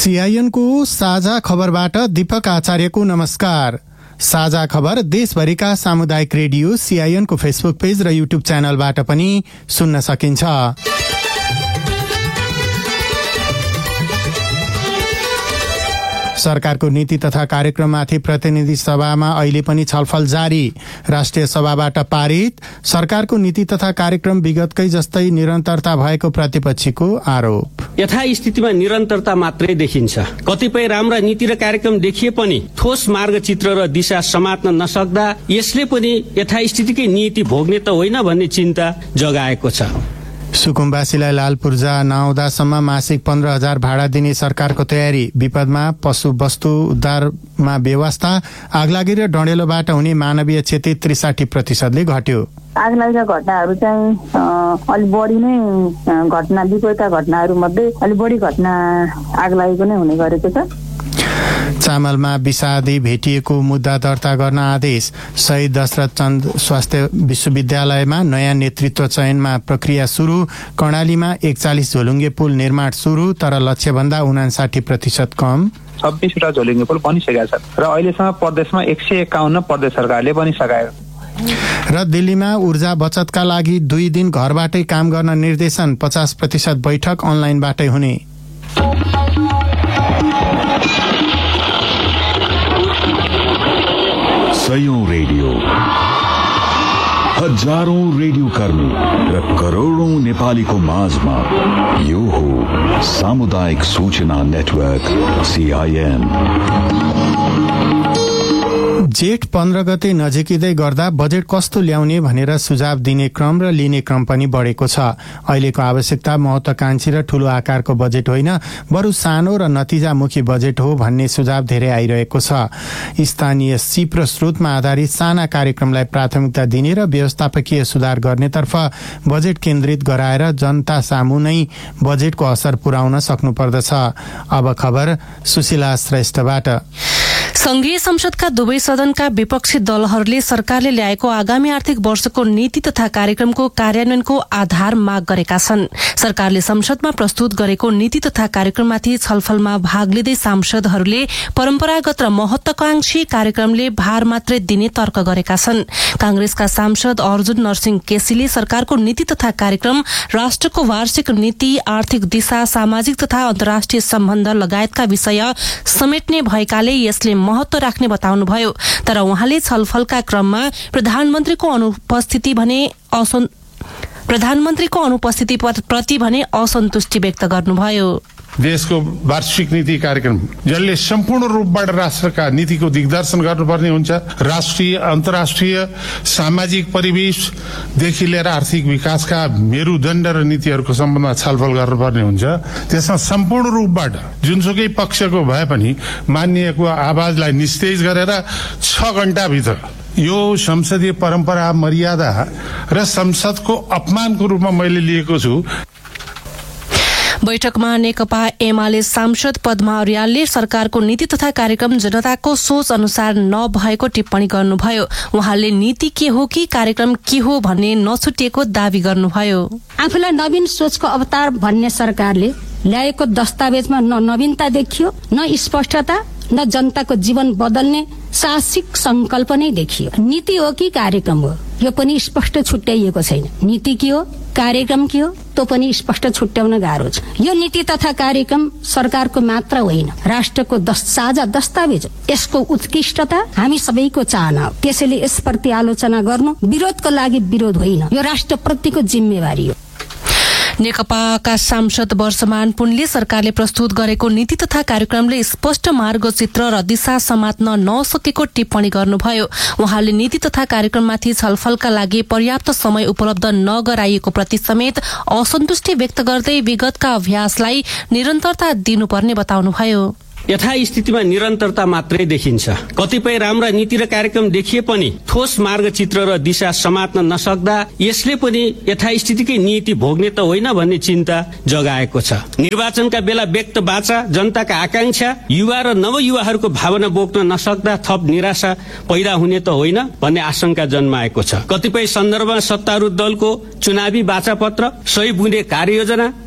सीआईएनको साझा खबरबाट दीपक आचार्यको नमस्कार। साझा खबर देशभरिका सामुदायिक रेडियो सीआईएनको फेसबुक पेज र युट्युब च्यानलबाट पनि सुन्न सकिन्छ। सरकारको नीति तथा कार्यक्रममाथि प्रतिनिधि सभामा अहिले पनि छलफल जारी। राष्ट्रिय सभाबाट पारित सरकारको नीति तथा कार्यक्रम विगतकै जस्तै निरन्तरता भएको प्रतिपक्षीको आरोप। यथास्थितिमा निरन्तरता मात्रै देखिन्छ। कतिपय राम्रा नीति र कार्यक्रम देखिए पनि ठोस मार्गचित्र र दिशा समात्न नसक्दा यसले पनि यथास्थितिकै नीति भोग्ने त होइन भन्ने चिन्ता जगाएको छ। सुकुम्बासीलाई लाल पूर्जा नआउँदासम्म मासिक 15,000 भाडा दिने सरकारको तयारी। विपदमा पशु वस्तु उद्धारमा व्यवस्था। आगलागी र डढेलोबाट हुने मानवीय क्षति 63%ले घट्यो। आगलागीका घटनाहरू चाहिँ अलि बढी नै घटना विपदका घटनाहरू मध्ये अलि बढी घटना आगलागीको नै हुने गरेको छ। चामलमा विषादी भेटिएको मुद्दा दर्ता गर्न आदेश। शहीद दशरथ चन्द स्वास्थ्य विश्वविद्यालयमा नयाँ नेतृत्व चयनमा प्रक्रिया सुरु। कर्णालीमा 41 झोलुङ्गे पुल निर्माण सुरु, तर लक्ष्यभन्दा 59% कम। 26वटा झोलुङ्गे पुल बनिसकेका छन् र अहिलेसम्म प्रदेशमा 151 प्रदेश सरकारले बनिसकायो। र दिल्लीमा ऊर्जा बचतका लागि 2 दिन घरबाटै काम गर्न निर्देशन। 50% बैठक अनलाइनबाटै हुने। सयौं रेडियो, हजारौं रेडियो कर्मी र करोडौं नेपालीको माझमा यो हो सामुदायिक सूचना नेटवर्क सीआईएन। जेठ 15 गते नजिकिँदै गर्दा बजेट कस्तो ल्याउने भनेर सुझाव दिने क्रम र लिने क्रम पनि बढेको छ। अहिलेको आवश्यकता महत्वाकांक्षी र ठूलो आकारको बजेट होइन, बरु सानो र नतिजामुखी बजेट हो भन्ने सुझाव धेरै आइरहेको छ। स्थानीय सिप र स्रोतमा आधारित साना कार्यक्रमलाई प्राथमिकता दिने र व्यवस्थापकीय सुधार गर्नेतर्फ बजेट केन्द्रित गराएर जनता सामु नै बजेटको असर पुर्याउन सक्नुपर्दछ। अब खबर सुशीला श्रेष्ठबाट। संघीय संसदका दुवै सदनका विपक्षी दलहरूले सरकारले ल्याएको आगामी आर्थिक वर्षको नीति तथा कार्यक्रमको कार्यान्वयनको आधार माग गरेका छन्। सरकारले संसदमा प्रस्तुत गरेको नीति तथा कार्यक्रममाथि छलफलमा भाग लिँदै सांसदहरूले परम्परागत र महत्वाकांक्षी कार्यक्रमले भार मात्रै दिने तर्क गरेका छन्। कांग्रेसका सांसद अर्जुन नरसिंह केसीले सरकारको नीति तथा कार्यक्रम, राष्ट्रको वार्षिक नीति, आर्थिक दिशा, सामाजिक तथा अन्तर्राष्ट्रिय सम्बन्ध लगायतका विषय समेट्ने भएकाले यसले महत्व राख्ने बताउनुभयो। तर उहाँले छलफलका क्रममा प्रधानमन्त्रीको अनुपस्थिति प्रति भने असन्तुष्टि व्यक्त गर्नुभयो। देशको वार्षिक नीति कार्यक्रम जसले सम्पूर्ण रूपबाट राष्ट्रका नीतिको दिग्दर्शन गर्नुपर्ने हुन्छ। राष्ट्रिय अन्तर्राष्ट्रिय सामाजिक परिवेशदेखि लिएर आर्थिक विकासका मेरुदण्ड र नीतिहरूको सम्बन्धमा छलफल गर्नुपर्ने हुन्छ। त्यसमा सम्पूर्ण रूपबाट जुनसुकै पक्षको भए पनि मान्यको आवाजलाई निस्तेज गरेर 6 घण्टाभित्र यो संसदीय परम्परा, मर्यादा र संसदको अपमानको रूपमा मैले लिएको छु। बैठकमा नेकपा एमाले सांसद पद्मा अर्यालले सरकारको नीति तथा कार्यक्रम जनताको सोच अनुसार नभएको टिप्पणी गर्नुभयो। उहाँले नीति के हो कि कार्यक्रम के हो भन्ने नछुटिएको दावी गर्नुभयो। आफूलाई नवीन सोचको अवतार भन्ने सरकारले ल्याएको दस्तावेजमा न नवीनता देखियो, न स्पष्टता, न जनताको जीवन बदल्ने साहसिक संकल्प नै देखियो। नीति हो कि कार्यक्रम हो यो पनि स्पष्ट छुट्याइएको छैन। नीति के हो, कार्यक्रम के हो, त्यो पनि स्पष्ट छुट्याउन गाह्रो छ। यो नीति तथा कार्यक्रम सरकारको मात्र होइन, राष्ट्रको साझा दस्तावेज। यसको उत्कृष्टता हामी सबैको चाहना हो। त्यसैले यसप्रति आलोचना गर्नु विरोधको लागि विरोध होइन, यो राष्ट्रप्रतिको जिम्मेवारी हो। नेकपाका सांसद वर्षमान पुनले सरकारले प्रस्तुत गरेको नीति तथा कार्यक्रमले स्पष्ट मार्गचित्र र दिशा समात्न नसकेको टिप्पणी गर्नुभयो। उहाँले नीति तथा कार्यक्रममाथि छलफलका लागि पर्याप्त समय उपलब्ध नगराइएको प्रति समेत असन्तुष्टि व्यक्त गर्दै विगतका अभ्यासलाई निरन्तरता दिनुपर्ने बताउनुभयो। यथास्थितिमा निरन्तरता मात्रै देखिन्छ। कतिपय राम्रा नीति र कार्यक्रम देखिए पनि ठोस मार्गचित्र र दिशा समात्न नसक्दा यसले पनि यथास्थितिकै नीति भोग्ने त होइन भन्ने चिन्ता जगाएको छ। निर्वाचनका बेला व्यक्त बाचा, जनताका आकांक्षा, युवा र नवयुवाहरूको भावना बोक्न नसक्दा थप निराशा पैदा हुने त होइन भन्ने आशंका जन्माएको छ। कतिपय सन्दर्भमा सत्तारूढ दलको चुनावी बाचापत्र, 100 बुँदे कार्ययोजना,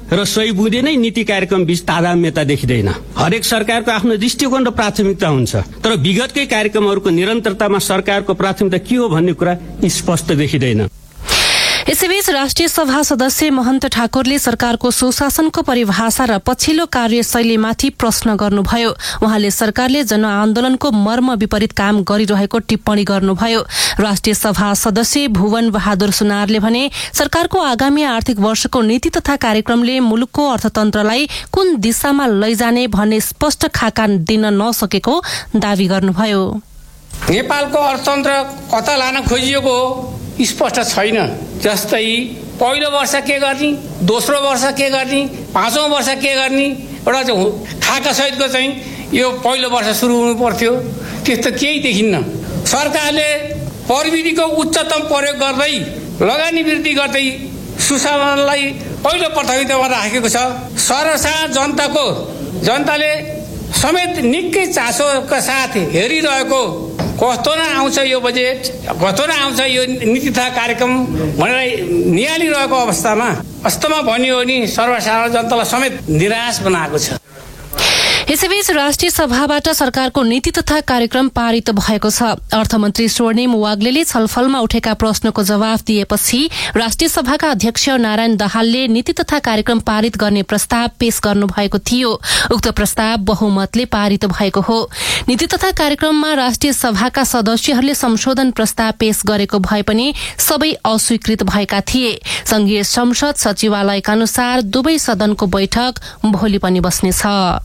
र सही बुझे नै नीति कार्यक्रम बीच तादात्म्यता देखिँदैन। हरेक सरकारको आफ्नो दृष्टिकोण र प्राथमिकता हुन्छ, तर विगतकै कार्यक्रमहरूको निरन्तरतामा सरकारको प्राथमिकता के हो भन्ने कुरा स्पष्ट देखिँदैन। यसैबीच राष्ट्रिय सभा सदस्य महन्त ठाकुरले सरकारको सुशासनको परिभाषा र पछिल्लो कार्यशैलीमाथि प्रश्न गर्नुभयो। उहाँले सरकारले जनआन्दोलनको मर्म विपरीत काम गरिरहेको टिप्पणी गर्नुभयो। राष्ट्रिय सभा सदस्य भुवन बहादुर सुनारले भने सरकारको आगामी आर्थिक वर्षको नीति तथा कार्यक्रमले मुलुकको अर्थतन्त्रलाई कुन दिशामा लैजाने भन्ने स्पष्ट खाका दिन नसकेको दावी गर्नुभयो। नेपालको अर्थतन्त्र कता लान खोजिएको स्पष्ट छैन। जस्तै पहिलो वर्ष के गर्ने, दोस्रो वर्ष के गर्ने, पाँचौं वर्ष के गर्ने, एउटा खाका सहितको चाहिँ यो पहिलो वर्ष सुरु हुनु पर्थ्यो, त्यस्तो केही देखिन्न। सरकारले प्रविधिको उच्चतम प्रयोग गर्दै लगानी वृद्धि गर्दै सुशासनलाई पहिलो प्राथमिकतामा राखेको छ। सर्वसाधारण जनताले समेत निकै चासोका साथ हेरिरहेको कस्तो न आउँछ यो बजेट, कस्तो न आउँछ यो नीति तथा कार्यक्रम भनेर निहालिरहेको अवस्थामा वास्तवमा भनियो भने सर्वसाधारण जनतालाई समेत निराश बनाएको छ। यसैबीच राष्ट्रिय सभाबाट सरकारको नीति तथा कार्यक्रम पारित भएको छ। अर्थमन्त्री स्वर्णिम वाग्लेले छलफलमा उठेका प्रश्नको जवाफ दिएपछि राष्ट्रिय सभाका अध्यक्ष नारायण दाहालले नीति तथा कार्यक्रम पारित गर्ने प्रस्ताव पेश गर्नुभएको थियो। उक्त प्रस्ताव बहुमतले पारित भएको हो। नीति तथा कार्यक्रममा राष्ट्रिय सभाका सदस्यहरूले संशोधन प्रस्ताव पेश गरेको भए पनि सबै अस्वीकृत भएका थिए। संघीय संसद सचिवालयका अनुसार दुवै सदनको बैठक भोलि पनि बस्नेछ।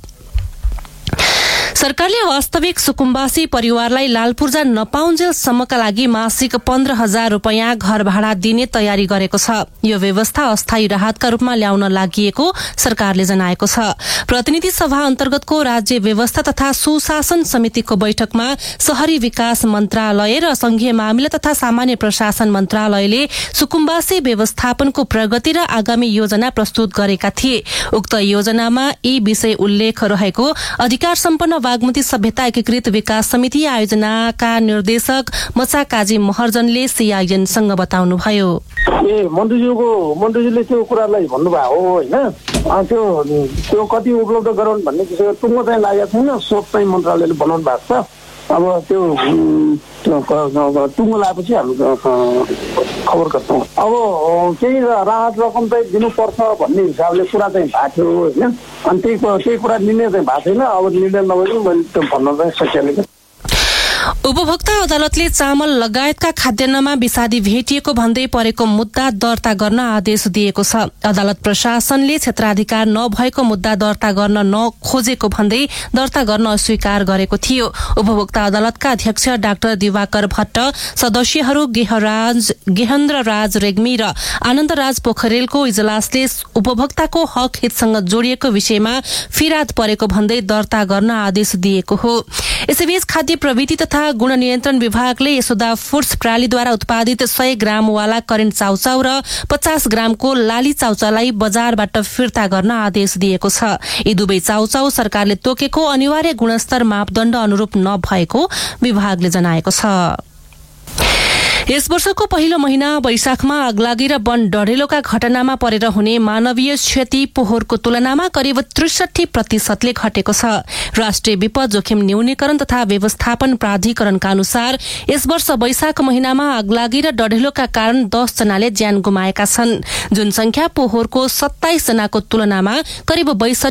सरकारले वास्तविक सुकुम्बासी परिवारलाई लाल पूर्जा नपाउन्जेलसम्मका लागि मासिक 15,000 रूपियाँ घर भाडा दिने तयारी गरेको छ। यो व्यवस्था अस्थायी राहतका रूपमा ल्याउन लागिएको सरकारले जनाएको छ। प्रतिनिधि सभा अन्तर्गतको राज्य व्यवस्था तथा सुशासन समितिको बैठकमा शहरी विकास मन्त्रालय र संघीय मामिला तथा सामान्य प्रशासन मन्त्रालयले सुकुम्बासी व्यवस्थापनको प्रगति र आगामी योजना प्रस्तुत गरेका थिए। उक्त योजनामा यी विषय उल्लेख रहेको अधिकार सम्पन्न बागमती सभ्यता एकीकृत विकास समिति आयोजनाका निर्देशक मचा काजी महर्जनले सीआईएनसँग बताउनुभयो। मन्त्रीजीले त्यो कुरालाई भन्नुभयो हो होइन, त्यो कति उपलब्ध गराउन् भन्ने विषय टुङ्गो चाहिँ लागेको छैन। सोच चाहिँ मन्त्रालयले बनाउनु भएको छ। अब त्यो टुङ्गो लगाएपछि हामी खबर गर्छौँ। अब केही राहत रकम चाहिँ दिनुपर्छ भन्ने हिसाबले कुरा चाहिँ भएको थियो होइन, अनि त्यही कुरा निर्णय चाहिँ भएको छैन। अब निर्णय नभए मैले त्यो भन्न चाहिँ सकिहालेँ। उपभोक्ता अदालतले चामल लगायतका खाद्यान्नमा विषादी भेटिएको भन्दै परेको मुद्दा दर्ता गर्न आदेश दिएको छ। अदालत प्रशासनले क्षेत्राधिकार नभएको मुद्दा दर्ता गर्न नखोजेको भन्दै दर्ता गर्न अस्वीकार गरेको थियो। उपभोक्ता अदालतका अध्यक्ष डाक्टर दिवाकर भट्ट, सदस्यहरू गेहेन्द्र राज रेग्मी र आनन्दराज पोखरेलको इजलासले उपभोक्ताको हक हितसँग जोडिएको विषयमा फिराद परेको भन्दै दर्ता गर्न आदेश दिएको हो। यसैबीच खाद्य प्रविधि तथा गुण नियन्त्रण विभागले यशोदा फुड्स प्रालीद्वारा उत्पादित 100 ग्रामवाला करेन्ट चाउचाउ र 50 ग्रामको लाली चाउचाउलाई बजारबाट फिर्ता गर्न आदेश दिएको छ। यी दुवै चाउचाउ सरकारले तोकेको अनिवार्य गुणस्तर मापदण्ड अनुरूप नभएको विभागले जनाएको छ। यस वर्षको पहिलो महिना वैशाखमा आगलागी र वन डढेलोका घटनामा परेर हुने मानवीय क्षति पोहोरको तुलनामा करिब 63% घटेको छ। राष्ट्रिय विपद जोखिम न्यूनीकरण तथा व्यवस्थापन प्राधिकरणका अनुसार यस वर्ष वैशाख महिनामा आगलागी र डढेलोका कारण 10 जनाले ज्यान गुमाएका छन्, जुन संख्या पोहोरको 27 जनाको तुलनामा करिब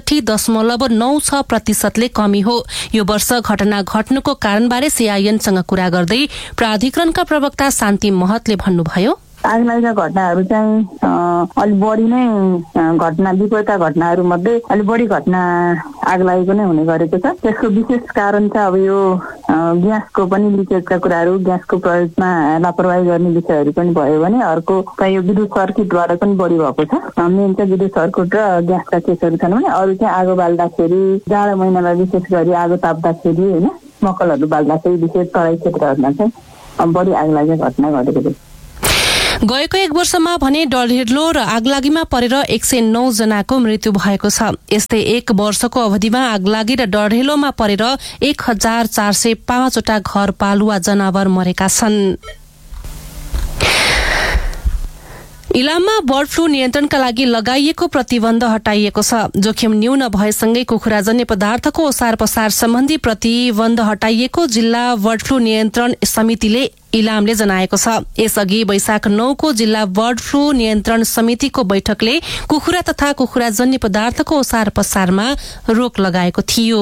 62.96% कमी हो। यो वर्ष घटना घट्नुको कारणबारे सीआईएनसँग कुरा गर्दै प्राधिकरणका प्रवक्ता शान्ति महतले भन्नुभयो, आगलागीका घटनाहरू चाहिँ अलि बढी नै घटना विपरीतका घटनाहरू मध्ये अलि बढी घटना आगलागीको नै हुने गरेको छ। त्यसको विशेष कारण चाहिँ अब यो ग्यासको पनि लिकेजका कुराहरू, ग्यासको प्रयोगमा लापरवाही गर्ने विषयहरू पनि भयो भने अर्को चाहिँ यो विद्युत सर्किटबाट पनि बढी भएको छ। मेन चाहिँ विद्युत सर्किट र ग्यासका केसहरू छन् भने अरू चाहिँ आगो बाल्दाखेरि, जाडो महिनामा विशेष गरी आगो ताप्दाखेरि होइन, मकलहरू बाल्दाखेरि विशेष तराई क्षेत्रहरूमा चाहिँ बढी आगलागीका घटना घटेको छ। गएको एक वर्षमा भने डढेलो र आगलागीमा परेर 109 जनाको मृत्यु भएको छ। यस्तै एक वर्षको अवधिमा आगलागी र डढेलोमा परेर 1405 वटा घरपालुवा जनावर मरेका छन्। इलाममा बर्ड फ्लू नियन्त्रणका लागि लगाइएको प्रतिबन्ध हटाइएको छ। जोखिम न्यून भएसँगै कुखुराजन्य पदार्थको ओसार पसार सम्बन्धी प्रतिबन्ध हटाइएको जिल्ला बर्ड फ्लू नियन्त्रण समितिले इलामले जनाएको छ। यसअघि वैशाख 9 को जिल्ला बर्ड फ्लू नियन्त्रण समितिको बैठकले कुखुरा तथा कुखुराजन्य पदार्थको ओसार पसारमा रोक लगाएको थियो।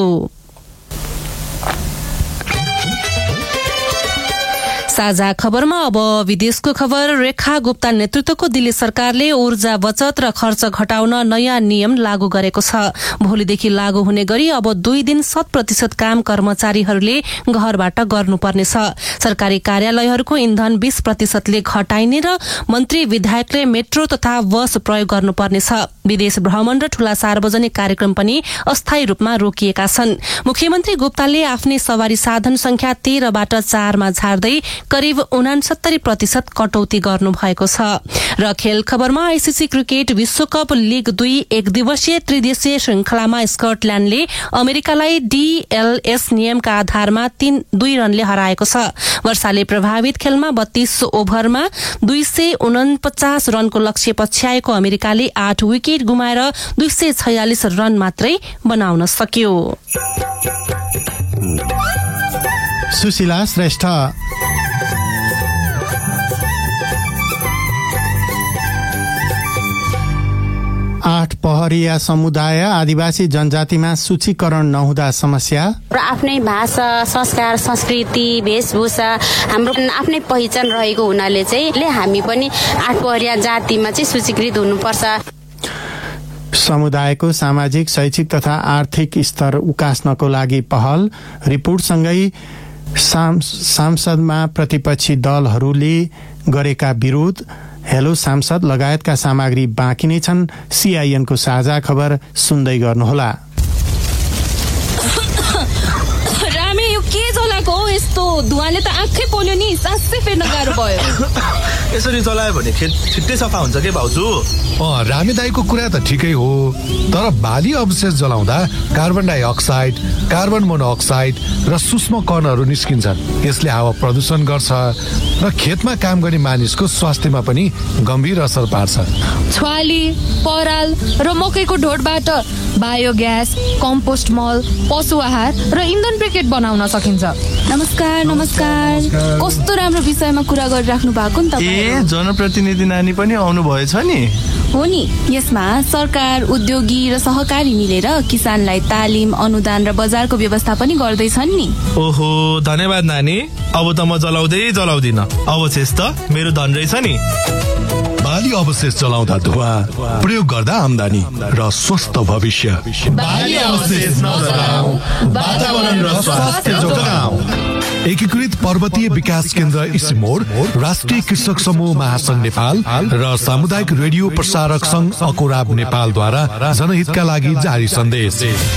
साझा खबरमा अब विदेशको खबर। रेखा गुप्ता नेतृत्वको दिल्ली सरकारले ऊर्जा बचत र खर्च घटाउन नयाँ नियम लागू गरेको छ। भोलिदेखि लागू हुने गरी अब 2 दिन 100% काम कर्मचारीहरूले घरबाट गर्नुपर्नेछ। सरकारी कार्यालयहरूको इन्धन 20%ले घटाइने र मन्त्री विधायकले मेट्रो तथा बस प्रयोग गर्नुपर्नेछ। विदेश भ्रमण र ठूला सार्वजनिक कार्यक्रम पनि अस्थायी रूपमा रोकिएका छन्। मुख्यमन्त्री गुप्ताले आफ्नै सवारी साधन संख्या 13 बाट 4 मा झार्दै करिब 69% कटौती गर्नु भएको छ। र खेल खबरमा आईसीसी क्रिकेट विश्वकप लीग 2 एक दिवसीय त्रिदेशीय श्रृंखलामा स्कटल्याण्डले अमेरिकालाई डीएलएस नियमका आधारमा 2 रनले हराएको छ। वर्षाले प्रभावित खेलमा 32 ओभरमा 249 रनको लक्ष्य पछ्याएको अमेरिकाले 8 विकेट गुमाएर 246 रन मात्रै बनाउन सक्यो। सुशीला श्रेष्ठ। आठ पहरिया समुदाय आदिवासी जनजातिमा सूचीकरण नहुँदा समस्या र आफ्नै भाषा संस्कार संस्कृति वेशभूषा हाम्रो आफ्नै पहिचान रहेको हुनाले चाहिँ हामी पनि आठ पहरिया जातिमा चाहिँ सूचीकृत हुनुपर्छ। समुदायको सामाजिक शैक्षिक तथा आर्थिक स्तर उकास्नको लागि पहल। रिपोर्टसँगै सांसदमा प्रतिपक्षी दलहरूले गरेका विरोध। हेलो सांसद लगायतका सामग्री बाँकी नै छन्। सीआईएनको साझा खबर सुन्दै गर्नुहोला। रामे यो के चलाको हो यस्तो? धुवाले त आँखै पोल्यो नि, सासै फेर्न गाह्रो भयो। यसरी चलायो भने खेत छिट्टै सफा हुन्छ के भाउजू? रामे दाईको कुरा त ठिकै हो, तर बाली अवशेष जलाउँदा कार्बन डाइअक्साइड, कार्बन मोनोअक्साइड र सूक्ष्म कणहरू निस्किन्छन्। यसले हावा प्रदूषण गर्छ र खेतमा काम गर्ने मानिसको स्वास्थ्यमा पनि गम्भीर असर पार्छ। छ्वाली, पराल र मकैको ढोडबाट बायोग्यास, कम्पोस्ट मल, पशु आहार र इन्धन ब्रिकेट बनाउन सकिन्छ। नमस्कार नमस्कार। कस्तो राम्रो विषयमा कुरा गरिराख्नु भएको नि तपाईँ। जनप्रतिनिधि नानी पनि आउनु भएछ नि? हो नि। यसमा सरकार, उद्योगी र सहकारी मिलेर किसानलाई तालिम, अनुदान र बजारको व्यवस्था पनि गर्दैछन् नि। ओहो धन्यवाद नानी। अब त म जलाउँदिन। अवशेष त मेरो धन रहेछ नि। बाली अवशेष जलाउँदा धुवा, प्रयोग गर्दा आम्दानी र स्वस्थ भविष्य। बाली अवशेष नजलाऊ, वातावरण र स्वास्थ्य जोगाऊ। एकीकृत पर्वतीय विकास केन्द्र इसिमोड, राष्ट्रिय कृषक समूह महासंघ नेपाल र सामुदायिक रेडियो प्रसारक संघ अकोराब नेपालद्वारा जनहितका लागि जारी सन्देश।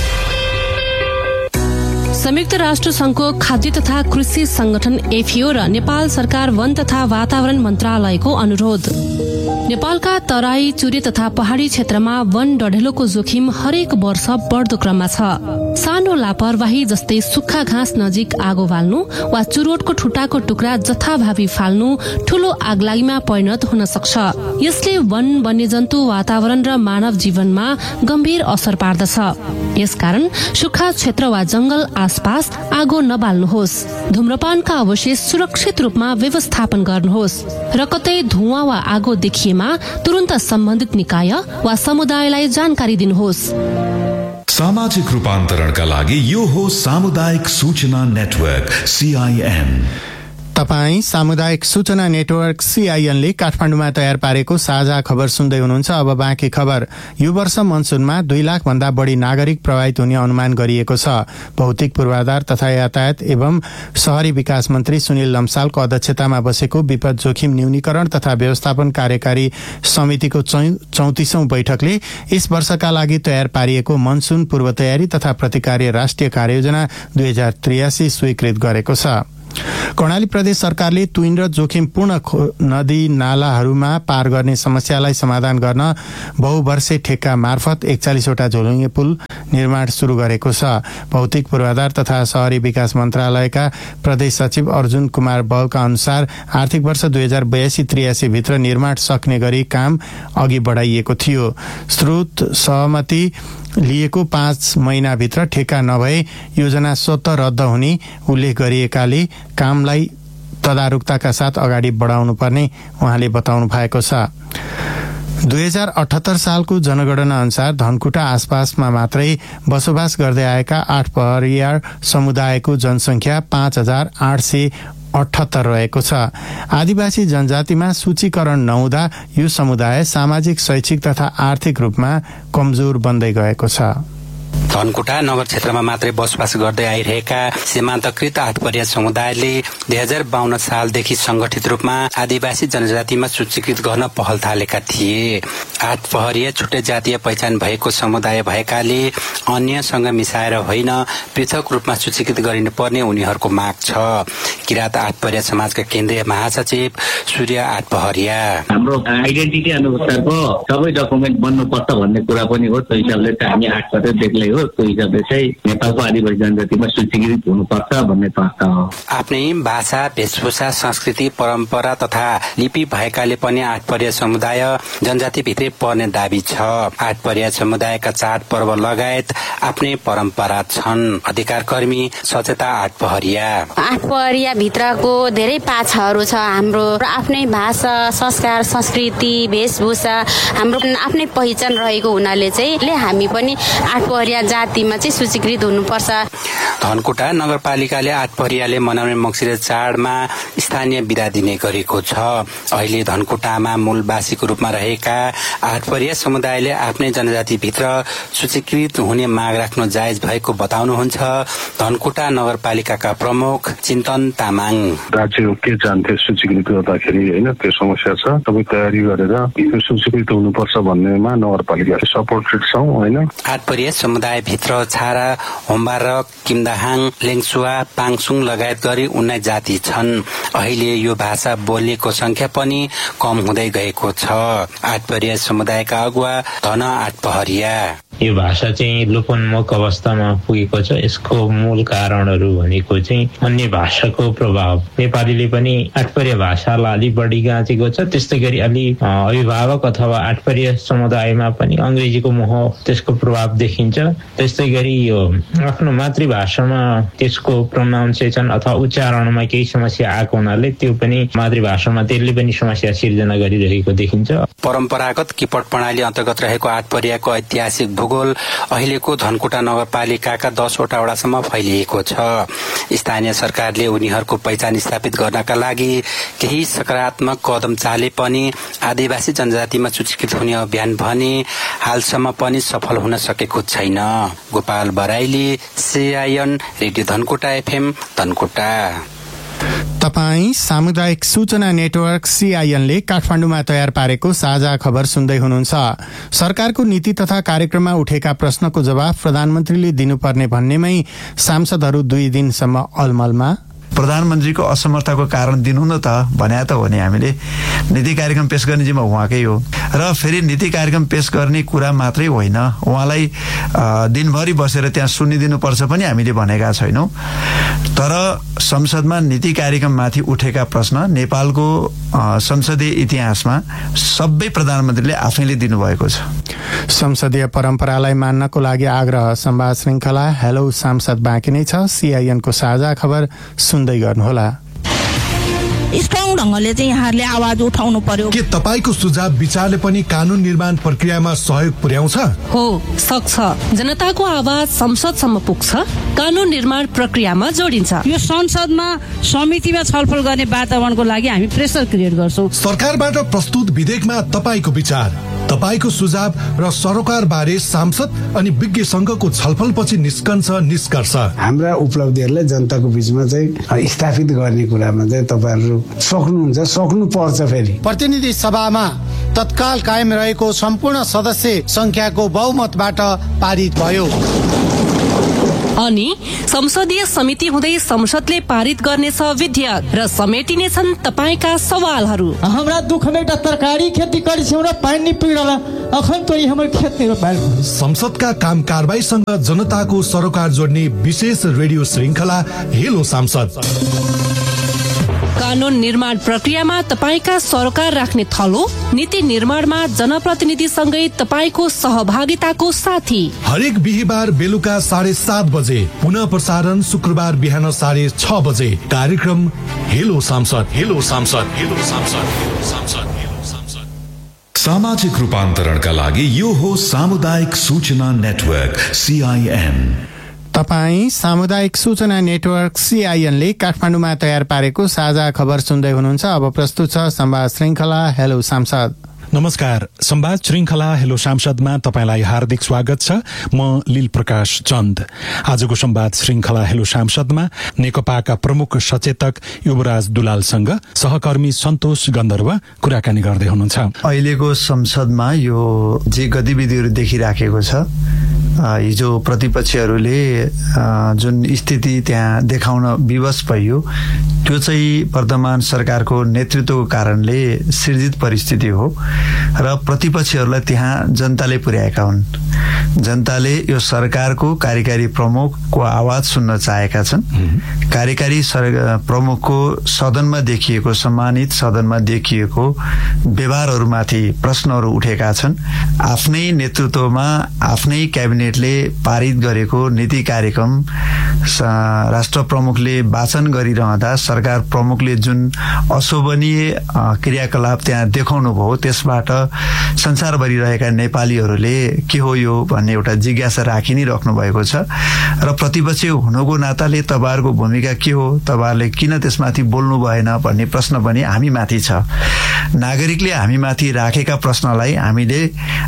संयुक्त राष्ट्र संघको खाद्य तथा कृषि संगठन एफिओ र नेपाल सरकार वन तथा वातावरण मन्त्रालयको अनुरोध। नेपालका तराई, चुरे तथा पहाड़ी क्षेत्रमा वन डढेलोको जोखिम हरेक वर्ष बढ्दो क्रममा छ। सानो लापरवाही जस्तै सुक्खा घाँस नजिक आगो बाल्नु वा चुरोटको ठुटाको टुक्रा जथाभावी फाल्नु ठूलो आगलागीमा परिणत हुन सक्छ। यसले वन, वन्यजन्तु, वातावरण र मानव जीवनमा गम्भीर असर पार्दछ। यसकारण सुक्खा क्षेत्र वा जंगल आसपास आगो नबाल्नुहोस्। धूम्रपानका अवशेष सुरक्षित रूपमा व्यवस्थापन गर्नुहोस् र कतै धुवाँ वा आगो देखिएमा तुरन्त सम्बन्धित निकाय वा समुदायलाई जानकारी दिनुहोस्। सामाजिक रूपान्तरणका लागि यो हो सामुदायिक सूचना नेटवर्क CIN। तपाई सामुदायिक सूचना नेटवर्क CIN ले काठमाडौँमा तयार पारेको साझा खबर सुन्दै हुनुहुन्छ। अब बाँकी खबर। यो वर्ष मनसुनमा 2 लाख भन्दा बढी नागरिक प्रभावित हुने अनुमान गरिएको छ। भौतिक पूर्वाधार तथा यातायात एवं शहरी विकास मन्त्री सुनिल लम्सालको अध्यक्षतामा बसेको विपद जोखिम न्यूनीकरण तथा व्यवस्थापन कार्यकारी समितिको 34औं बैठकले यस वर्षका लागि तयार पारिएको मनसुन पूर्व तयारी तथा प्रतिकार्य राष्ट्रिय कार्ययोजना 2083 स्वीकृत गरेको छ। कर्णाली प्रदेश सरकारले तुइन र जोखिमपूर्ण नदी नालाहरूमा पार गर्ने समस्यालाई समाधान गर्न बहुवर्षे ठेक्का मार्फत 41वटा झोलुङ्गे पुल निर्माण शुरू गरेको छ। भौतिक पूर्वाधार तथा शहरी विकास मन्त्रालयका प्रदेश सचिव अर्जुन कुमार बलका अनुसार आर्थिक वर्ष 2082-83 भित्र निर्माण सक्ने गरी काम अघि बढाइएको थियो। स्रोत सहमति लिएको 5 महिनाभित्र ठेक्का नभए योजना स्वतः रद्द हुने उल्लेख गरिएकाले कामलाई तदारुकताका साथ अगाडि बढाउनुपर्ने उहाँले बताउनु भएको छ। 2078 सालको जनगणना अनुसार धनकुटा आसपासमा मात्रै बसोबास गर्दै आएका 8 परियार समुदायको जनसंख्या 5878 रहेको छ। आदिवासी जनजातिमा सूचीकरण नहुँदा यो समुदाय सामाजिक, शैक्षिक तथा आर्थिक रूपमा कमजोर बन्दै गएको छ। धनकुटा नगर क्षेत्रमा मात्रै बसोबास गर्दै आइरहेका सीमान्तकृत 8 परियार समुदायले 2052 सालदेखि संगठित रूपमा आदिवासी जनजातिमा सूचीकृत गर्न पहल थालेका थिए। 8 पहरिया छुट्टै जातीय पहिचान भएको समुदाय भएकाले अन्यसँग मिसाएर होइन पृथक रूपमा सूचीकृत गरिनुपर्ने उनीहरूको माग छ। किरात 8 परियार समाजका केन्द्रीय महासचिव सूर्य 8 पहरिया हाम्रो आइडेन्टिटी अनुसारको सबै डकुमेन्ट बन्नुपर्छ भन्ने कुरा पनि हो। त्यो हिसाबले चाहिँ हामी 8 परियार देख्लै हो। त्यो हिसाबले चाहिँ नेपालको आदिवासी जनजातिमा सूचीकृत हुनुपर्छ भन्ने तर्क हो। आफ्नै भाषा, वेशभूषा, संस्कृति, परम्परा तथा लिपि भएकाले पनि 8 परियार समुदाय जनजातिभित्रै पर्ने दाबी छ। 8 परियार समुदायका चाड पर्व लगायत आफ्नै परम्परा छन्। अधिकार कर्मी सचेता 8 पहरिया 8 पहरिया भित्रको धेरै पाछाहरू छ। हाम्रो आफ्नै भाषा, संस्कार, संस्कृति, वेशभूषा, हाम्रो आफ्नै पहिचान रहेको हुनाले चाहिँ हामी पनि 8 पहरिया जातिमा चाहिँ सूचीकृत हुनुपर्छ। धनकुटा नगरपालिकाले 8 पहरियाले मनाउने मङ्सिरे चाडमा स्थानीय बिदा दिने गरेको छ। अहिले धनकुटामा मूलवासीको रूपमा रहेका 8 पहरिया समुदायले आफ्नै जनजातिभित्र सूचीकृत हुने माग राख्न जायज भएको बताउनुहुन्छ धनकुटा नगरपालिकाका प्रमुख चिन्तन तामाङ। राज्य के जान्थे सूचीकृत गर्दाखेरि होइन त्यो समस्या छ। तपाईँ तयारी गरेर यो सूचीकृत हुनुपर्छ भन्नेमा नगरपालिकाले सपोर्टेड छौँ होइन। 8 पहरिया समुदायभित्र छारा, होम्बा र किम्दाहाङ, लेङसुवा, पाङसुङ लगायत गरी 19 जाति छन्। अहिले यो भाषा बोलिएको संख्या पनि कम हुँदै गएको छ। 8 पहरिया समुदायका अगुवा धन 8 पहरिया यो भाषा चाहिँ लोपोन्मुख अवस्थामा पुगेको छ। यसको मूल कारणहरू भनेको चाहिँ अन्य भाषाको प्रभाव। नेपालीले पनि 8 पहरिया भाषालाई अलि बढी गाँचेको छ। त्यस्तै गरी अलि अभिभावक अथवा 8 पहरिया समुदायमा पनि अंग्रेजीको मोह त्यसको प्रभाव देखिन्छ। त्यस्तै गरी यो आफ्नो मातृभाषामा त्यसको प्रोनाउन्सिएसन अथवा उच्चारणमा केही समस्या आएको हुनाले त्यो पनि मातृभाषामा त्यसले पनि समस्या सिर्जना गरिरहेको देखिन्छ। परम्परागत किपट प्रणाली अन्तर्गत रहेको 8 पहरियाको ऐतिहासिक भूगोल अहिलेको धनकुटा नगरपालिकाका 10 वटा वडासम्म फैलिएको छ। स्थानीय सरकारले उनीहरूको पहिचान स्थापित गर्नका लागि केही सकारात्मक कदम चाले पनि आदिवासी जनजातिमा सूचीकृत हुने अभियान भने हालसम्म पनि सफल हुन सकेको छैन। Gopal Baraili, CIN radio Dhankuta FM Dhankuta. तपाई सामुदायिक सूचना नेटवर्क CIN ले काठमाडौँमा तयार पारेको साझा खबर सुन्दै हुनुहुन्छ। सरकारको नीति तथा कार्यक्रममा उठेका प्रश्नको जवाफ प्रधानमन्त्रीले दिनुपर्ने भन्नेमै सांसदहरू 2 दिनसम्म अलमलमा। प्रधानमन्त्रीको असमर्थताको कारण दिनु न त भने त हो नि। हामीले नीति कार्यक्रम पेश गर्ने जिम्मा उहाँकै हो र फेरि नीति कार्यक्रम पेश गर्ने कुरा मात्रै होइन, उहाँलाई दिनभरि बसेर त्यहाँ सुनिदिनुपर्छ पनि हामीले भनेका छैनौँ। तर संसदमा नीति कार्यक्रममाथि उठेका प्रश्न नेपालको संसदीय इतिहासमा सबै प्रधानमन्त्रीले आफैले दिनुभएको छ। संसदीय परम्परालाई मान्नको लागि आग्रह संवाद श्रृङ्खला हेलो सांसद बाँकी नै छ। CIN को साझा खबर सुन्दै गर्नुहोला। स्ट्रङ ढंगले चाहिँ यहाँहरूले आवाज उठाउनु पर्यो। के तपाईको सुझाव विचारले पनि कानून निर्माण प्रक्रियामा सहयोग पुर्याउँछ? हो, सक्छ। जनताको आवाज संसदसम्म पुग्छ, कानून निर्माण प्रक्रियामा जोडिन्छ। यो संसदमा समितिमा छलफल गर्ने वातावरणको लागि हामी प्रेसर क्रिएट गर्छौं। सरकारबाट प्रस्तुत विधेयकमा तपाईको विचार, तपाईको सुझाव र सरकार बारे सांसद अनि विज्ञ संघको छलफलपछि निस्कन्छ निष्कर्ष। हाम्रा उपलब्धिहरूलाई जनताको बीचमा चाहिँ स्थापित गर्ने कुरामा चाहिँ तपाईहरु सक्नु पर्छ। फेरि प्रतिनिधि सभामा तत्काल कायम रहेको सम्पूर्ण सदस्य संख्याको बहुमतबाट पारित भयो। अनि संसदीय समिति हुँदै संसदले पारित गर्नेछ विधेयक र समेटिनेछन् तपाईका सवालहरू। हमरा दुख में तरकारी खेती करी छौं र पानी पिडला अखन तो हमर खेत में रोपाल। संसदका काम कारबाहीसँग जनताको सरोकार जोड्ने विशेष रेडियो श्रृंखला हेलो सांसद। कानून निर्माण प्रक्रियामा तपाईका सरोकार राख्ने थलो, नीति निर्माणमा जनप्रतिनिधिसँगै तपाईको सहभागिताको साथी। हरेक बिहीबार बेलुका 7:30 बजे, पुनः प्रसारण शुक्रबार बिहान 6:30 बजे। कार्यक्रम हेलो सांसद। हेलो सांसद। हेलो सांसद। हेलो सांसद। हेलो सांसद। सामाजिक रूपान्तरणका लागि यो हो सामुदायिक सूचना नेटवर्क CIN। तपाई सामुदायिक सूचना नेटवर्क CIN ले काठमाडौँमा तयार पारेको साझा खबर सुन्दै हुनुहुन्छ। अब प्रस्तुत छ संवाद श्रृंखला हेलो सांसद। नमस्कार, संवाद श्रृंखला हेलो सांसदमा तपाईलाई हार्दिक स्वागत छ। म लील प्रकाश चन्द। आजको संवाद श्रृंखला हेलो सांसदमा नेकपाका प्रमुख सचेतक युवराज दुलालसँग सहकर्मी सन्तोष गन्धर्व कुराकानी गर्दै हुनुहुन्छ। अहिलेको संसदमा यो जे गतिविधिहरू देखिराखेको छ, हिजो प्रतिपक्षहरूले जुन स्थिति त्यहाँ देखाउन विवश भयो, त्यो चाहिँ वर्तमान सरकारको नेतृत्वको कारणले सृजित परिस्थिति हो र प्रतिपक्षहरूलाई त्यहाँ जनताले पुर्याएका हुन्। जनताले यो सरकारको कार्यकारी प्रमुखको आवाज सुन्न चाहेका छन्। कार्यकारी प्रमुखको सदनमा देखिएको, सम्मानित सदनमा देखिएको व्यवहारहरूमाथि प्रश्नहरू उठेका छन्। आफ्नै नेतृत्वमा आफ्नै क्याबिनेटले पारित गरेको नीति कार्यक्रम राष्ट्र प्रमुखले वाचन गरिरहँदा सरकार प्रमुखले जुन अशोभनीय क्रियाकलाप त्यहाँ देखाउनु भयो, त्यसबाट संसारभरि रहेका नेपालीहरूले के हो यो भन्ने एउटा जिज्ञासा राखि नै राख्नु भएको छ र प्रतिपक्ष हुनुको नाताले तपाईहरुको भूमिका के हो, तपाईहरुले किन त्यसमाथि बोल्नु भएन भन्ने प्रश्न पनि हामी माथि छ। नागरिकले हामी माथि राखेका प्रश्नलाई हामीले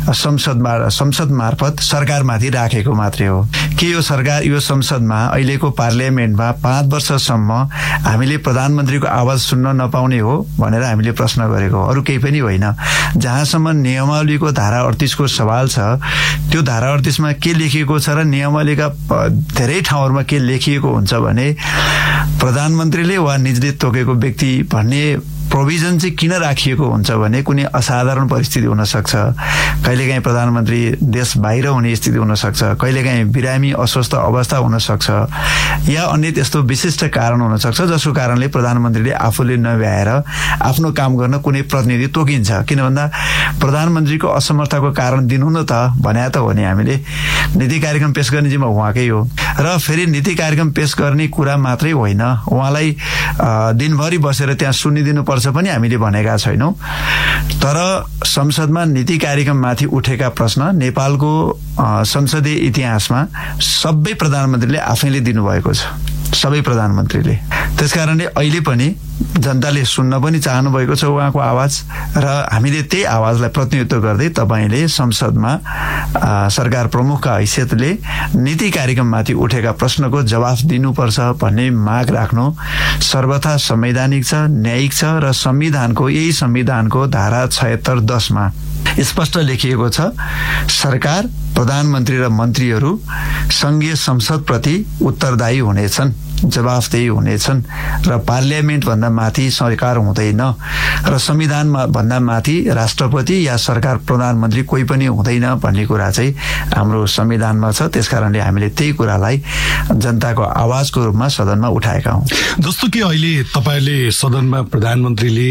संसद मार्फत सरकारमाथि राखेको मात्रै हो। के यो सरकार यो संसदमा अहिलेको पार्लियामेन्टमा 5 वर्षसम्म हामीले प्रधानमन्त्रीको आवाज सुन्न नपाउने हो भनेर हामीले प्रश्न गरेको, अरु केही पनि होइन। जहाँसम्म नियमावलीको धारा 38 को सवाल छ, त्यो धारा 38 मा के लेखिएको छ र नियमावलीका धेरै ठाउँहरुमा के लेखिएको हुन्छ भने प्रधानमन्त्रीले वा निजले तोकेको व्यक्ति भन्ने प्रोभिजन चाहिँ किन राखिएको हुन्छ भने कुनै असाधारण परिस्थिति हुन सक्छ, कहिलेकाहीँ प्रधानमन्त्री देश बाहिर हुने स्थिति हुन सक्छ, कहिलेकाहीँ बिरामी अस्वस्थ अवस्था हुन सक्छ या अन्य त्यस्तो विशिष्ट कारण हुन सक्छ जसको कारणले प्रधानमन्त्रीले आफूले नभ्याएर आफ्नो काम गर्न कुनै प्रतिनिधि तोकिन्छ। किन भन्दा प्रधानमन्त्रीको असमर्थताको कारण दिनु न त भने त हो नि, हामीले नीति कार्यक्रम पेश गर्ने जिम्मा उहाँकै हो र फेरि नीति कार्यक्रम पेश गर्ने कुरा मात्रै होइन, उहाँलाई दिनभरि बसेर त्यहाँ सुनिदिनु पर्छ पनि हामीले भनेका छैनौं। तर संसदमा नीति कार्यक्रममाथि उठेका प्रश्न नेपालको संसदीय इतिहासमा सबै प्रधानमन्त्रीले आफैले दिनुभएको छ, सबै प्रधानमन्त्रीले। त्यसकारणले अहिले पनि जनताले सुन्न पनि चाहनु भएको छ उहाँको आवाज र हामीले त्यही आवाजलाई प्रतिनिधित्व गर्दै तपाईले संसदमा सरकार प्रमुखका हैसियतले नीति कार्यक्रममाथि उठेका प्रश्नको जवाफ दिनुपर्छ भन्ने माग राख्नु सर्वथा संवैधानिक छ, न्यायिक छ र यही संविधानको धारा 76(10) मा स्पष्ट लेखिएको छ, सरकार, प्रधानमन्त्री र मन्त्रीहरू संघीय संसदप्रति उत्तरदायी हुनेछन्, जवाफदेही हुनेछन् र पार्लियामेन्ट भन्दा माथि सरकार हुँदैन र संविधान भन्दा माथि राष्ट्रपति या सरकार प्रधानमन्त्री कोही पनि हुँदैन भन्ने कुरा चाहिँ हाम्रो संविधानमा छ। त्यसकारणले हामीले त्यही कुरालाई जनताको आवाजको रूपमा सदनमा उठाएका हौं। जस्तो कि अहिले तपाईले सदनमा प्रधानमन्त्रीले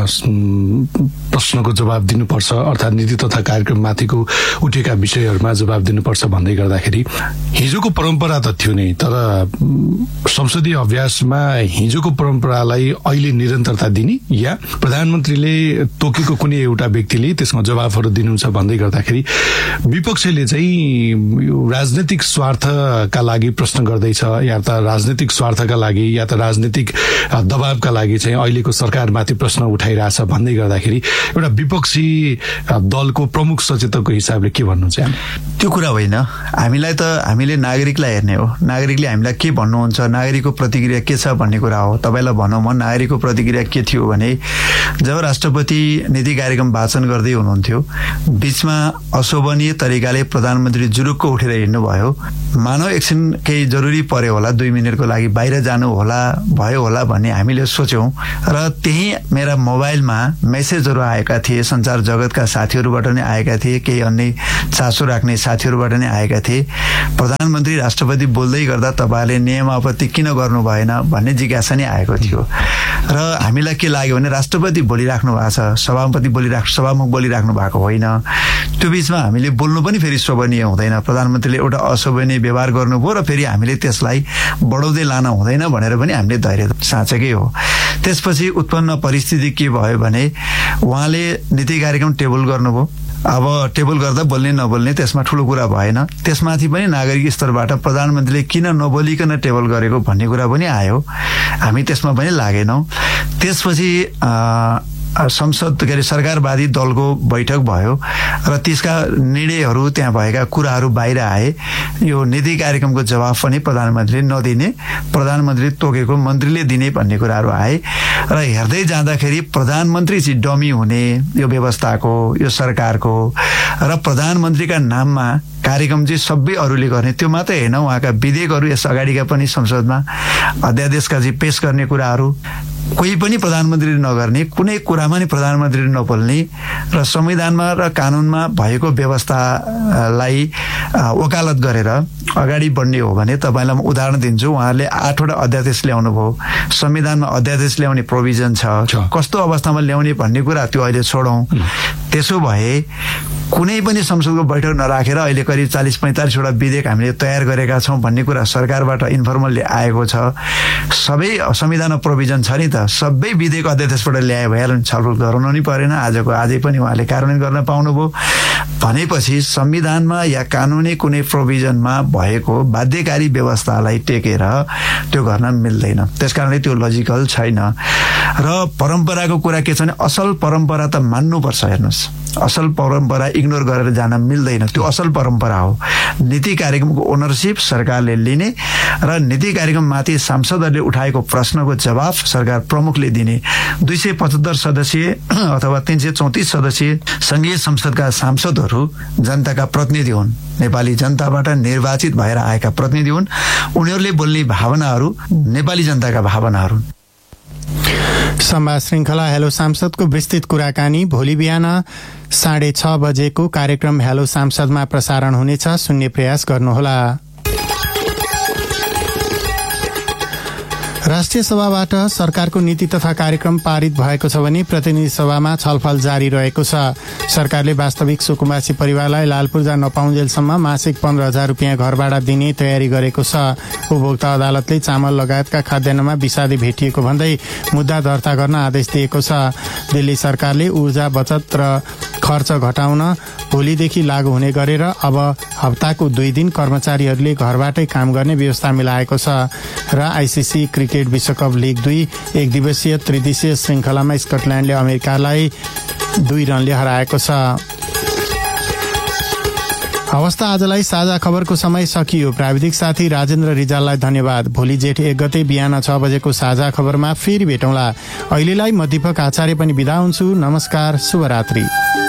प्रश्नको जवाब दिनुपर्छ अर्थात् नीति तथा कार्यक्रम माथिको उठेका विषयहरूमा जवाब दिनुपर्छ भन्दै गर्दाखेरि हिजोको परम्परा त थियो नै, तर संसदीय अभ्यासमा हिजोको परम्परालाई अहिले निरन्तरता दिने या प्रधानमन्त्रीले तोकेको कुनै एउटा व्यक्तिले त्यसमा जवाफहरू दिनुहुन्छ भन्दै गर्दाखेरि विपक्षले चाहिँ राजनीतिक स्वार्थका लागि प्रश्न गर्दैछ या त राजनीतिक स्वार्थका लागि या त राजनीतिक दबावका लागि चाहिँ अहिलेको सरकारमाथि प्रश्न उठाइरहेछ भन्दै गर्दाखेरि एउटा विपक्षी दलको प्रमुख सचेतकको हिसाबले के भन्नु चाहिँ? त्यो त्यो कुरा होइन। हामीले नागरिकलाई हेर्ने हो, नागरिकले हामीलाई के भन्नुहुन्छ, नागरिकको प्रतिक्रिया के छ भन्ने कुरा हो। तपाईँलाई भनौँ म नागरिकको प्रतिक्रिया के थियो भने जब राष्ट्रपति नीति कार्यक्रम वाचन गर्दै हुनुहुन्थ्यो, बीचमा अशोभनीय तरिकाले प्रधानमन्त्री जुरुक्क उठेर हिँड्नुभयो। मानव एकछिन केही जरुरी पर्यो होला, 2 मिनटको लागि बाहिर जानु भयो होला भन्ने हामीले सोच्यौँ र त्यही मेरा मोबाइलमा मेसेजहरू आएका थिए, संसार जगतका साथीहरूबाट नै आएका थिए, केही अन्य चासो राख्ने साथीहरूबाट नै आएका थिए। प्रधानमन्त्री राष्ट्रपति बोल्दै गर्दा तपाईँले नियमावली किन गर्नु भएन भन्ने जिज्ञासा नै आएको थियो र हामीलाई के लाग्यो भने राष्ट्रपति बोलिराख्नु भएको छ, सभामुख बोलिराख्नु भएको होइन। त्यो बीचमा हामीले बोल्नु पनि फेरि शोभनीय हुँदैन। प्रधानमन्त्रीले एउटा अशोभनीय व्यवहार गर्नुभयो र फेरि हामीले त्यसलाई बढाउँदै लान हुँदैन भनेर पनि हामीले धैर्य साँचेकै हो। त्यसपछि उत्पन्न परिस्थिति के भयो भने उहाँले नीति कार्यक्रम टेबल गर्नुभयो। अब टेबल गर्दा बोल्ने नबोल्ने त्यसमा ठुलो कुरा भएन। त्यसमाथि पनि नागरिक स्तरबाट प्रधानमन्त्रीले किन नबोलिकन टेबल गरेको भन्ने कुरा पनि आयो। हामी त्यसमा पनि लागेनौँ। त्यसपछि संसद के अरे सरकारवादी दलको बैठक भयो र त्यसका निर्णयहरू त्यहाँ भएका कुराहरू बाहिर आए। यो नीति कार्यक्रमको जवाफ पनि प्रधानमन्त्रीले नदिने, प्रधानमन्त्री तोकेको मन्त्रीले दिने भन्ने कुराहरू आए र हेर्दै जाँदाखेरि प्रधानमन्त्री चाहिँ डमी हुने यो व्यवस्थाको, यो सरकारको र प्रधानमन्त्रीका नाममा कार्यक्रम चाहिँ सबै अरूले गर्ने। त्यो मात्रै होइन, उहाँका विधेयकहरू यस अगाडिका पनि संसदमा अध्यादेशका चाहिँ पेश गर्ने कुराहरू कोही पनि प्रधानमन्त्रीले नगर्ने, कुनै कुरामा नि प्रधानमन्त्रीले नबोल्ने र संविधानमा र कानुनमा भएको व्यवस्थालाई वकालत गरेर अगाडि बढ्ने हो भने तपाईँलाई म उदाहरण दिन्छु। उहाँहरूले 8वटा अध्यादेश ल्याउनु भयो। संविधानमा अध्यादेश ल्याउने प्रोभिजन छ, कस्तो अवस्थामा ल्याउने भन्ने कुरा त्यो अहिले छोडौँ। त्यसो भए कुनै पनि संसदको बैठक नराखेर अहिले करिब 40-45वटा विधेयक हामीले तयार गरेका छौँ भन्ने कुरा सरकारबाट इन्फर्मल्ली आएको छ। सबै संविधानमा प्रोभिजन छ नि त, सबै विधेयक अध्यादेशबाट ल्याए भइहाल्यो, छलफल गराउनु नै परेन। आजै पनि उहाँले कार्यान्वयन गर्न पाउनुभयो भनेपछि संविधानमा या कानुनी कुनै प्रोभिजनमा भएको बाध्यकारी व्यवस्थालाई टेकेर त्यो गर्न मिल्दैन। त्यसकारणले त्यो लजिकल छैन। र परम्पराको कुरा के छ भने असल परम्परा त मान्नुपर्छ। हेर्नुहोस्, असल परम्परा इग्नोर गरेर जान मिल्दैन। त्यो असल परम्परा हो। नीति कार्यक्रमको ओनरसिप सरकारले लिने र नीति कार्यक्रममाथि सांसदहरूले उठाएको प्रश्नको जवाफ सरकार प्रमुखले दिने। 275 सदस्यीय अथवा 334 सदस्यीय संघीय संसदका सांसदहरू जनताका प्रतिनिधि हुन्, नेपाली जनताबाट निर्वाचित भएर आएका प्रतिनिधि हुन्। उनीहरूले बोल्ने भावनाहरू नेपाली जनताका भावनाहरू। संवाद श्रृंखला हेलो सांसदको विस्तृत कुराकानी भोलि बिहान 6:30 बजेको कार्यक्रम हेलो सांसदमा प्रसारण हुनेछ। सुन्ने प्रयास गर्नुहोला। राष्ट्रिय सभाबाट सरकारको नीति तथा कार्यक्रम पारित भएको छ भने प्रतिनिधि सभामा छलफल जारी रहेको छ। सरकारले वास्तविक सुकुम्बासी परिवारलाई लाल पूर्जा नपाउन्जेलसम्म मासिक 15,000 रुपियाँ घरभाडा दिने तयारी गरेको छ। उपभोक्ता अदालतले चामल लगायतका खाद्यान्नमा विषादी भेटिएको भन्दै मुद्दा दर्ता गर्न आदेश दिएको छ। दिल्ली सरकारले ऊर्जा बचत र खर्च घटाउन भोलिदेखि लागू हुने गरेर अब हप्ताको 2 दिन कर्मचारीहरूले घरबाटै काम गर्ने व्यवस्था मिलाएको छ। र आईसीसी क्रिकेट विश्वकप लीग 2 एक दिवसीय त्रिदिशीय श्रृंखलामा स्कटल्याण्डले अमेरिकालाई 2 रनले हराएको छ। अवस्था आजलाई साझा खबरको समय सकियो। प्राविधिक साथी राजेन्द्र रिजाललाई धन्यवाद। भोलि जेठ 1 गते बिहान 6 बजेको साझा खबरमा फेरि भेटौँला। अहिलेलाई म दीपक आचार्य पनि बिदा हुन्छु। नमस्कार, शुभरात्रि।